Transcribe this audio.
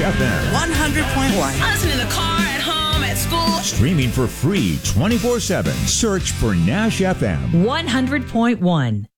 FM. 100.1. Listen in the car, at home, at school. Streaming for free 24/7. Search for Nash FM. 100.1.